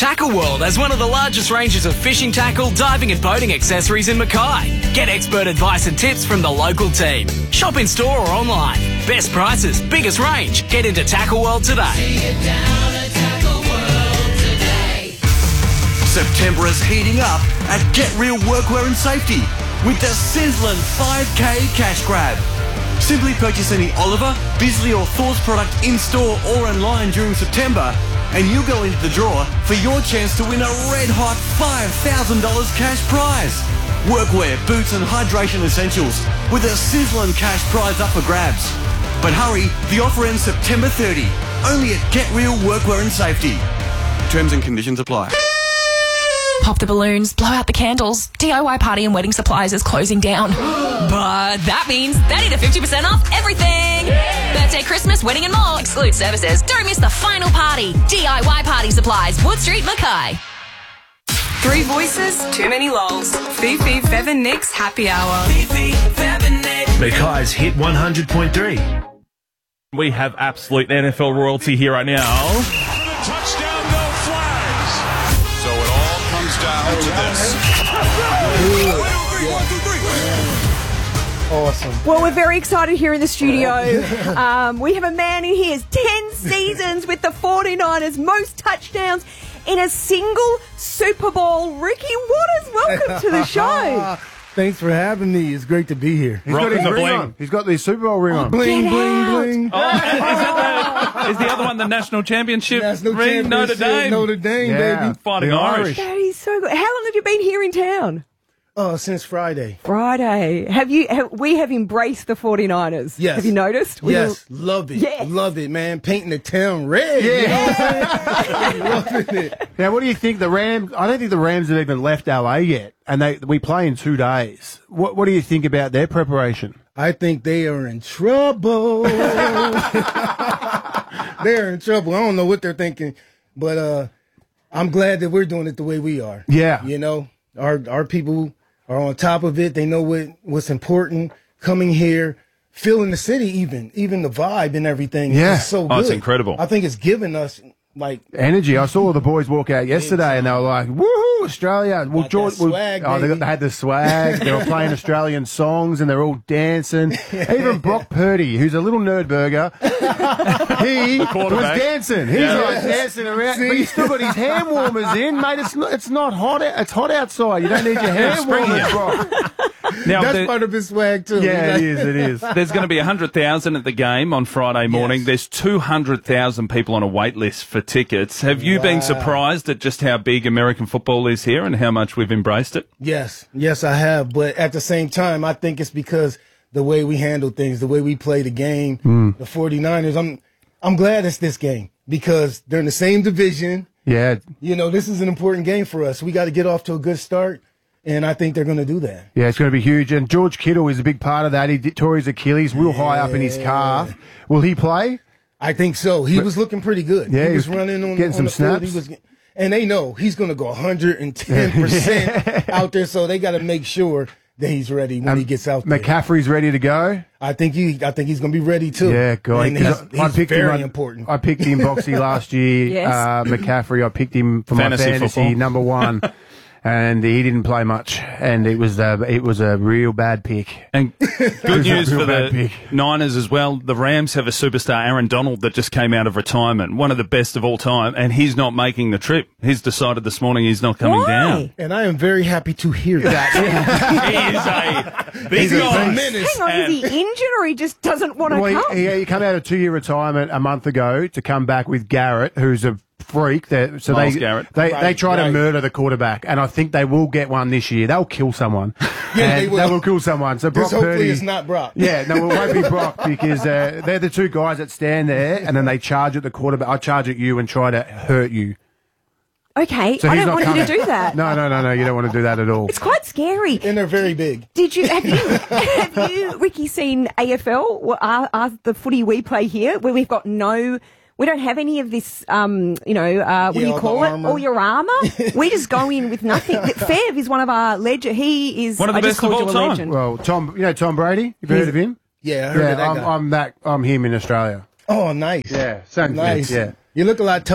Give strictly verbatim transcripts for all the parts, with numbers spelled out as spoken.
Tackle World has one of the largest ranges of fishing tackle, diving and boating accessories in Mackay. Get expert advice and tips from the local team. Shop in store or online. Best prices, biggest range. Get into Tackle World today. See it down at Tackle World today. September is heating up at Get Real Workwear and Safety with the sizzling five K cash grab. Simply purchase any Oliver, Bisley or Thor's product in-store or online during September and you'll go into the draw for your chance to win a red-hot five thousand dollars cash prize. Workwear, boots and hydration essentials with a sizzling cash prize up for grabs. But hurry, the offer ends September thirtieth, only at Get Real Workwear and Safety. Terms and conditions apply. Pop the balloons, blow out the candles. D I Y Party and Wedding Supplies is closing down. But that means thirty to fifty percent off everything. Birthday, Christmas, wedding and more. Exclude services. Don't miss the final party. D I Y Party Supplies, Wood Street, Mackay. Three voices, too many lols. Fifi, Fev and Nick's Happy Hour. Fifi, Fev and Nick. Mackay's Hit one hundred point three. We have absolute N F L royalty here right now. For the touchdown, no flags. So it all comes down to this. Awesome. Well, we're very excited here in the studio. Um, we have a man who has ten seasons with the forty-niners, most touchdowns in a single Super Bowl. Ricky Waters, welcome to the show. Thanks for having me. It's great to be here. He's got his ring on. He's got the Super Bowl ring on. Bling, Get bling, out. bling. Oh, is, that the, is the other one the national championship National ring? Notre championship, Dame. Notre Dame, Yeah. baby. Fighting The Irish. That is so good. How long have you been here in town? Oh, since Friday. Friday. Have you? Have, we have embraced the forty-niners. Yes. Have you noticed? We Yes, love it. Yes. Love it, man. Painting the town red. Yeah. You know what I'm saying? Loving it. Now, what do you think? The Rams, I don't think the Rams have even left L A yet, and they we play in two days. What What do you think about their preparation? I think they are in trouble. They're in trouble. I don't know what they're thinking, but uh, I'm glad that we're doing it the way we are. Yeah. You know, our our people are on top of it. They know what what's important. Coming here, feeling the city, even even the vibe and everything. Yeah. is so Oh, good. it's incredible. I think it's given us like Energy. I saw the boys walk out yesterday, and they were like, "Woohoo, Australia!" Well, Got George, that swag, well, oh, they, got, baby. they had the swag. They were playing Australian songs, and they're all dancing. Even Brock Purdy, who's a little nerd burger, he was quarterback. dancing. He's Yeah. like dancing around, but he's still got his hand warmers in, mate. It's not. It's not hot. out- It's hot outside. You don't need your hand spring warmers, here. Brock. Now, that's there- part of his swag too. Yeah, it is. It is. there's going to be one hundred thousand at the game on Friday morning. Yes. There's two hundred thousand people on a wait list for tickets. Have you been surprised at just how big American football is here and how much we've embraced it? Yes, yes, I have. But at the same time, I think it's because the way we handle things, the way we play the game, Mm. the forty-niners, I'm I'm glad it's this game because they're in the same division. Yeah. You know, this is an important game for us. We got to get off to a good start, and I think they're going to do that. Yeah, it's going to be huge. And George Kittle is a big part of that. He did- tore his Achilles real high up in his calf. Will he play? I think so. He was looking pretty good. Yeah, he he was was running on, getting on some the field. He snaps. was, get- and they know he's going to go one hundred ten percent out there, so they got to make sure that he's ready when Um, he gets out there. McCaffrey's ready to go. I think he, I think he's going to be ready too. Yeah, God. And he's, I he's picked very him on- important. I picked him Boxy last year. Yes. Uh, McCaffrey, I picked him for Fantasy my fantasy football. number one. And he didn't play much, and it was uh, it was a real bad pick. And good news real for bad the pick. Niners as well. The Rams have a superstar, Aaron Donald, that just came out of retirement, one of the best of all time, and he's not making the trip. He's decided this morning he's not coming Why? down. And I am very happy to hear that. he is a big He's a guy. menace. Hang on, is he injured or he just doesn't want to Well, come? he, he, he came out of two-year retirement a month ago to come back with Garrett, who's a freak. That so Miles they Garrett. they Right, they try to right. murder the quarterback, and I think they will get one this year. They'll kill someone. Yeah, And they will. kill someone. So Brock Just hopefully Purdy, it's not Brock. Yeah, no, it won't be Brock because uh, they're the two guys that stand there, and then they charge at the quarterback. I charge at you and try to hurt you. Okay, So I he's don't not want coming. you to do that. No, no, no, no. You don't want to do that at all. It's quite scary. And they're very big. Did you have you have you Ricky seen A F L? Well, Are, are the footy we play here, where we've got no, we don't have any of this, um, you know, uh, what Yeah, do you all call the it? armor. All your armour. We just go in with nothing. Fev is one of our legend. He is One of the I just best of called all you a time. legend. Well, Tom, you know Tom Brady. You've heard of him? Yeah, I heard Yeah, of that I'm, guy. I'm that. I'm him in Australia. Oh, nice. Yeah, same Nice. thing. Yeah. You look a lot tougher.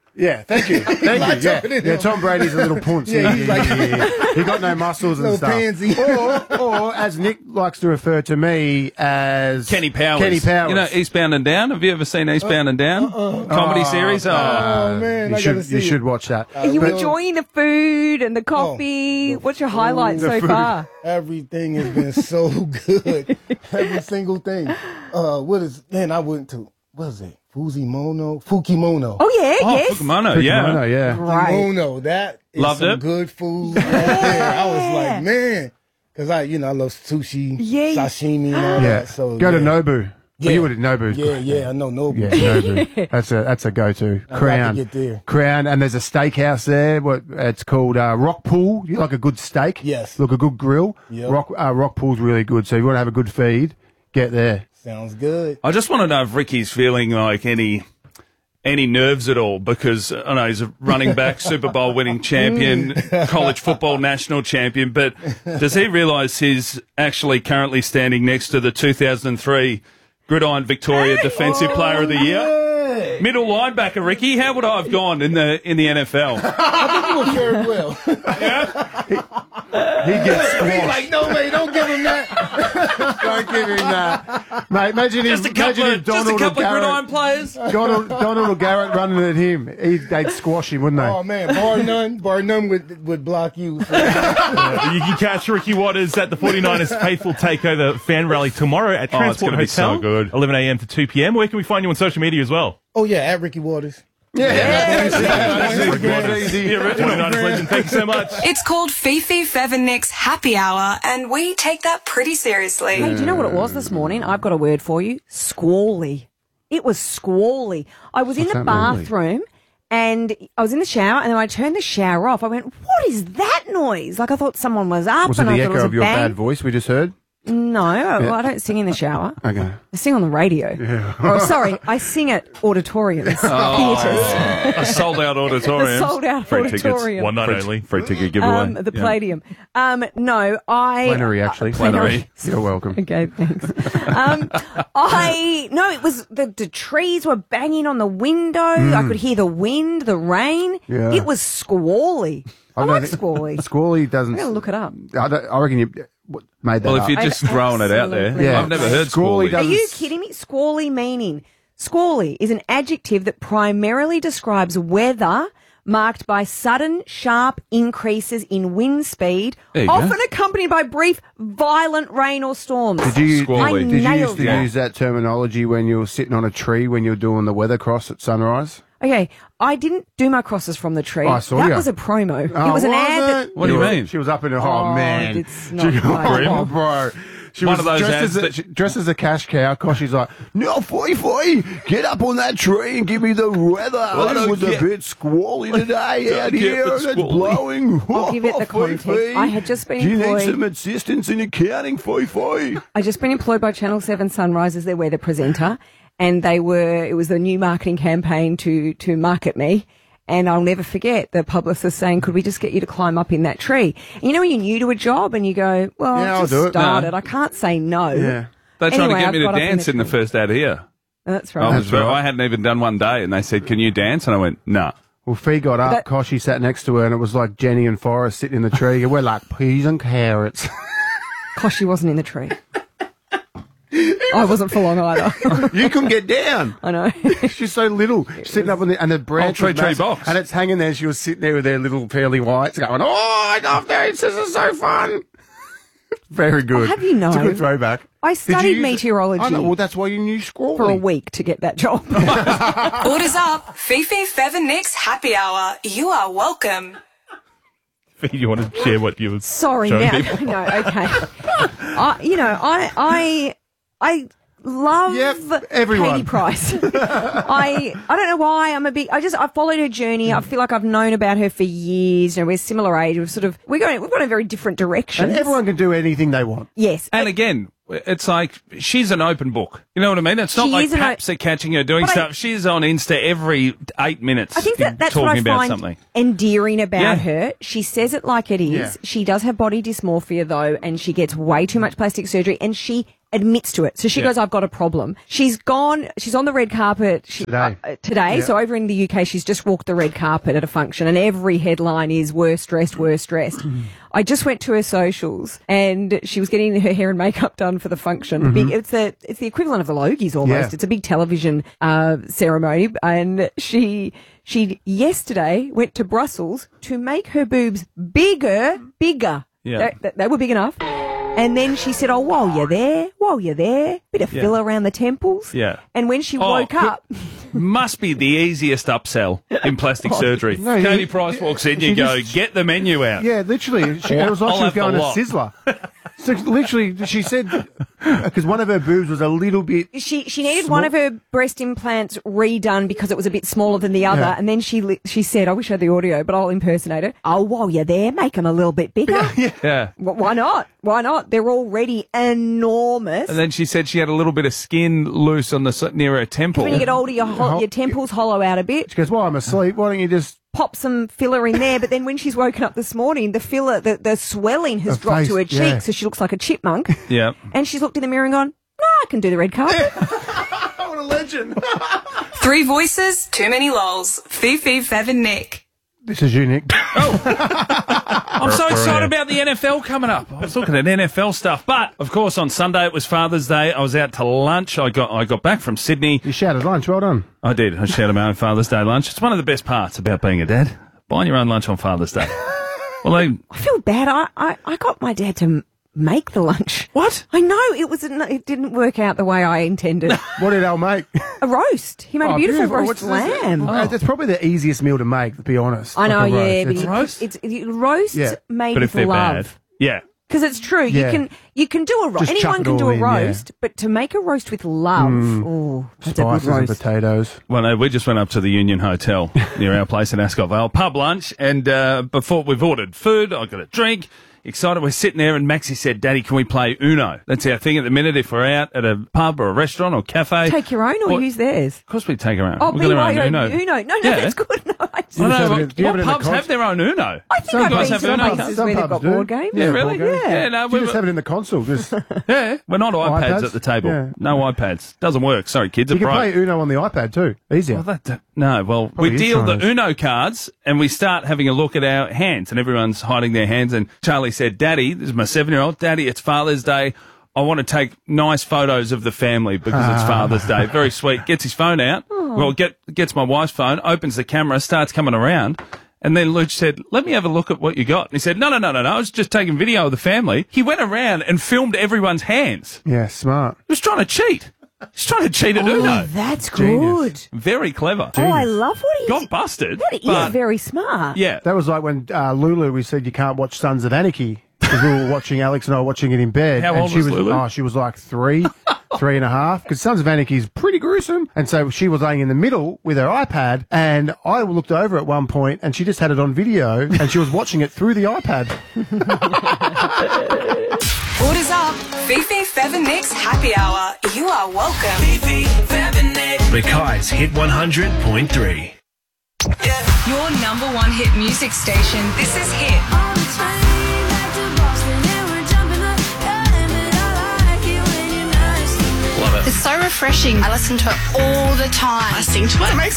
Yeah, thank you. Thank you. Yeah, yeah, Tom Brady's a little punce. Yeah, he's like- yeah. He got no muscles and No stuff. pansy. Or, or, as Nick likes to refer to me as... Kenny Powers. Kenny Powers. You know, Eastbound and Down. Have you ever seen Eastbound and Down? Comedy series? Oh, Oh, man, you I should, gotta see you it. should watch that. Are you But- enjoying the food and the coffee? What's your highlight so far? Everything has been so good. Every single thing. Uh, what is, man, I went to, what is it? Fuzimono? Fukimono. Oh, yeah, oh yes. Fukumono, yeah. Fukumono, yeah. Right. Fukimono. That is Loved some it? good food right there. I was like, man. Because I, you know, I love sushi, Yeah. sashimi, and all Yeah. that. So, Go to yeah. Nobu. Yeah. Well, you would have Nobu. Yeah, yeah, I know Nobu. Yeah, Nobu. That's a that's a go to. I'd Crown. like to get there. Crown, and there's a steakhouse there. What it's called uh, Rock Pool. You like a good steak? Yes. Look, a good grill. Yep. Rock uh, Rock Pool's really good. So if you want to have a good feed, get there. Sounds good. I just want to know if Ricky's feeling like any any nerves at all, because I know he's a running back, Super Bowl winning champion, college football national champion, but does he realise he's actually currently standing next to the two thousand three Gridiron Victoria Defensive Player of the Year? Middle linebacker, Ricky. How would I have gone in the in the N F L? I think you will fare well. He gets He's squashed. like, no, mate, don't give him that. Don't give him that, mate. Imagine Just if a couple imagine of, if just a Donald or couple of gridiron Garrett, players. Donald, Donald or Garrett running at him, he'd, they'd squash him, wouldn't they? Oh, man, bar none, bar none would, would block you. You can catch Ricky Waters at the 49ers Faithful Takeover fan rally tomorrow at Oh, it's Transport gonna be so Hotel, good. eleven a.m. to two p.m. Where can we find you on social media as well? Oh, yeah, at Ricky Waters. Yeah. Yeah, twenty-niners legend. Thank you so much. It's called Fifi Fev and Nick's Happy Hour, and we take that pretty seriously. Hey, do you know what it was this morning? I've got a word for you. Squally. It was squally. I was in What's the that mean? bathroom and I was in the shower and then I turned the shower off. I went, what is that noise? Like I thought someone was up Was it and the I thought it echo was a of your bang. bad voice we just heard? No, well, I don't sing in the shower. Okay. I sing on the radio. Oh, sorry, I sing at auditoriums, theatres. A sold out auditorium. The sold out Free tickets. auditorium. One night Free, only. free ticket giveaway. Um, the Yeah. Palladium. Um, no, I Plenary, actually. uh, plenary. You're welcome. Okay, thanks. um, I no, it was the, the trees were banging on the window. I could hear the wind, the rain. Mm. Yeah. It was squally. I, I like don't think- squally. Squally doesn't. I'm gonna look it up. I, don't, I reckon you what, made that Well, if up. you're just I've throwing it out there, absolutely- Yeah. I've never heard Squally squally. does- Are you kidding me? Squally meaning squally is an adjective that primarily describes weather marked by sudden, sharp increases in wind speed, There you go. often accompanied by brief, violent rain or storms. Did you, Squally. I did you nailed used to that. use that terminology when you were sitting on a tree when you were doing the weather cross at sunrise? Okay, I didn't do my crosses from the tree. Oh, I saw that ya. was a promo. Oh, it was an was ad. it? That, What do you were- mean? She was up in her, oh, Oh, man. it's not She- right. oh, bro. She One was of those dressed, ads as a, that- she- dressed as a cash cow. Koshi's like, no, foy, foy, get up on that tree and give me the weather. I don't It was get- a bit squally today Don't out get here the and it's squally. blowing. I'll give it the Foy, context. foy. I had just been Do you need employed- some assistance in accounting, foy, foy? I just been employed by Channel seven Sunrise as their weather presenter, and they were. It was a new marketing campaign to to market me. And I'll never forget the publicist saying, could we just get you to climb up in that tree? And you know when you're new to a job and you go, well, Yeah, I'll I've do just it. started. No. I can't say no. Yeah. They're trying Anyway, to get I've me to got up in dance the in the tree. first ad here. That's I, right. was, I hadn't even done one day, and they said, "Can you dance?" And I went, "Nah." Well, Fee got up, That- Koshi sat next to her, and it was like Jenny and Forrest sitting in the tree. We're like peas and carrots. Gosh, she wasn't in the tree. I wasn't for long either. You couldn't get down. I know. She's so little. She's sitting up on the and the branch tree, was tree massive, box. and it's hanging there. She was sitting there with her little pearly whites, going, "Oh, I love this. This is so fun." Very good. Have you It's a known? good throwback. I Did you studied use it? meteorology I know, well, that's why you knew Squally. for a week to get that job. Orders up. Fifi Fev and Nick's Happy Hour. You are welcome. You want to share what you were Sorry, showing now, people? no, okay. I, you know, I, I, I love Yep, everyone. Katie Price. I, I don't know why. I'm a big. I just I followed her journey. I feel like I've known about her for years. You know, we're similar age. We've sort of we're going. We've gone in very different directions. And everyone can do anything they want. Yes. And again, it's like she's an open book. You know what I mean? It's not She like is an o- Paps are catching her doing But I- stuff. She's on Insta every eight minutes. I think that that's talking what I about find something. endearing about Yeah. her. She says it like it is. Yeah. She does have body dysmorphia though, and she gets way too much plastic surgery, and she admits to it. So she Yeah. goes, I've got a problem. She's gone, she's on the red carpet she, Today. Uh, today. Yeah. So over in the U K, she's just walked the red carpet at a function and every headline is worst dressed, worst dressed. I just went to her socials and she was getting her hair and makeup done for the function. The big, Mhm. it's the, it's the equivalent of the Logies almost. Yeah. It's a big television, uh, ceremony. And she, she yesterday went to Brussels to make her boobs bigger, bigger. Yeah. They, they were big enough. And then she said, oh, while you're there, while you're there, bit of Yeah. filler around the temples. Yeah. And when she Oh, woke up, Must be the easiest upsell in plastic surgery. No, you- Katie Price walks in, you she go, just- get the menu out. Yeah, literally. She, it was like I'll she was have the going to lot. Sizzler. So literally, she said, because one of her boobs was a little bit. she she needed Small- one of her breast implants redone because it was a bit smaller than the other. Yeah. And then she li- she said, I wish I had the audio, but I'll impersonate her. Oh, while you're there, make them a little bit bigger. Yeah. Wh- Why not? Why not? They're already enormous. And then she said she had a little bit of skin loose on the s- near her temple. When you get older, your, ho- your temples hollow out a bit. She goes, well, I'm asleep. Why don't you just. Pop some filler in there, but then when she's woken up this morning, the filler, the, the swelling has Her dropped to her face, cheek, yeah. so she looks like a chipmunk. Yeah. And she's looked in the mirror and gone, no, I can do the red carpet. What a legend. Three voices, too many lols. Fifi, Fev and Nick. This is you, Nick. I'm so excited about the N F L coming up. I was looking at N F L stuff, but of course on Sunday it was Father's Day. I was out to lunch. I got I got back from Sydney. You shouted lunch. Well done. I did. I shared my own Father's Day lunch. It's one of the best parts about being a dad. Buying your own lunch on Father's Day. Well, they, I feel bad. I, I, I got my dad to m- make the lunch. What? I know. It was. It didn't work out the way I intended. What did Al make? A roast. He made Oh, a beautiful beautiful. roast What's this? lamb. Uh, That's probably the easiest meal to make, to be honest. I know, Like a yeah, roast. but It's- you- roast? it's, it's roast Yeah. made but with if they're bad, love. yeah. Because it's true. Yeah. You can you can do a roast. Just chuck Anyone it can do all a in, yeah. roast, but to make a roast with love, Mm. oh, that's a Spices good and roast. potatoes. Well, no, we just went up to the Union Hotel near our place in Ascot Vale, pub lunch, and uh, before we've ordered food, I got a drink. Excited, we're sitting there, and Maxie said, "Daddy, can we play Uno?" That's our thing at the minute. If we're out at a pub or a restaurant or cafe, Take your own or What- use theirs. Of course, we take our own. Oh, We've got our B Y O own Uno. Uno. No, no, Yeah. that's good. No, I just, I know, Do you have what, it- do you have what it in the pubs cons- have their own Uno? I think Some I've guys been have to some Uno. places Some where they've pubs got do. board games. Yeah, Yeah, really? board games. Yeah, no, You we just have it in the console. Just you yeah, we're not iPads, iPads? at the table. Yeah. No iPads. Doesn't work. Sorry, kids. can are pro. play Uno on the iPad too. Easier. Well, that, that- no, well, Probably we is deal the Chinese. Uno cards and we start having a look at our hands, and everyone's hiding their hands. And Charlie said, "Daddy, this is my seven-year-old. Daddy, it's Father's Day. I want to take nice photos of the family because it's Father's Day." Very sweet. Gets his phone out. Well, get, gets my wife's phone, opens the camera, starts coming around. And then Luch said, "Let me have a look at what you got." And he said, no, no, no, no, no. I was just taking video of the family. He went around and filmed everyone's hands. Yeah, smart. He was trying to cheat. He's trying to cheat at Oh, Uno. that's Genius. good. Very clever. Oh, I love what he Got busted. That is but very smart. yeah. That was like when uh, Lulu, we said you can't watch Sons of Anarchy because we were watching, Alex and I were watching it in bed. How and old she was was Lulu? Oh, she was like three, three and a half. Because Sons of Anarchy is pretty gruesome. And so she was laying in the middle with her iPad, and I looked over at one point, and she just had it on video, and she was watching it through the iPad. Orders up. Fifi, Fev and Nick's happy hour. You are welcome. Fifi, Fev and Nick. Mackay's Hit one hundred point three. Your number one hit music station. This is Hit. Love it. It's so refreshing. I listen to it all the time. I sing to it. It makes